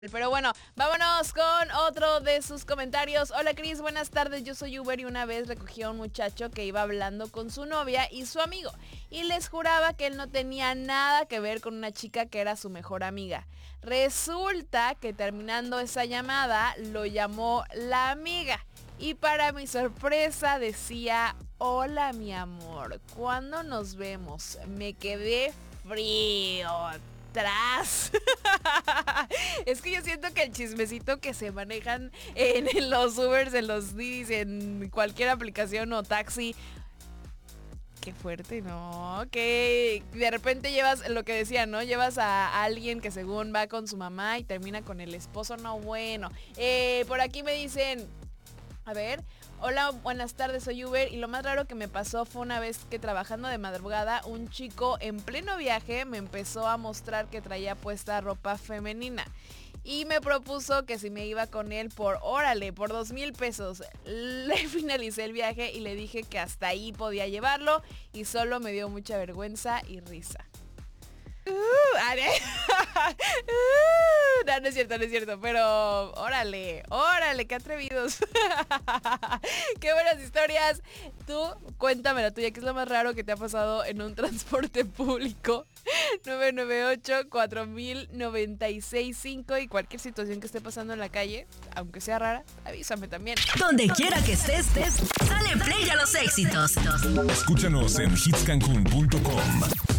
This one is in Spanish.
Pero bueno, vámonos con otro de sus comentarios. Hola Cris, buenas tardes, yo soy Uber y una vez recogí a un muchacho que iba hablando con su novia y su amigo y les juraba que él no tenía nada que ver con una chica que era su mejor amiga. Resulta que terminando esa llamada lo llamó la amiga y para mi sorpresa decía: hola mi amor, ¿cuándo nos vemos? Me quedé frío. Es que yo siento que el chismecito que se manejan en los Ubers, en los Didis, en cualquier aplicación o taxi, qué fuerte, ¿no? Que de repente llevas, lo que decía, ¿no? Llevas a alguien que según va con su mamá y termina con el esposo, no, bueno. Por aquí me dicen, a ver, hola, buenas tardes, soy Uber y lo más raro que me pasó fue una vez que trabajando de madrugada un chico en pleno viaje me empezó a mostrar que traía puesta ropa femenina y me propuso que si me iba con él por 2,000 pesos. Le finalicé el viaje y le dije que hasta ahí podía llevarlo y solo me dio mucha vergüenza y risa. No es cierto, pero órale, qué atrevidos. Qué buenas historias. Tú, cuéntame la tuya, ¿qué es lo más raro que te ha pasado en un transporte público? 998-4000-965 y cualquier situación que esté pasando en la calle, aunque sea rara, avísame también. Donde quiera que estés, sale Play a los éxitos. Escúchanos en hitscancun.com.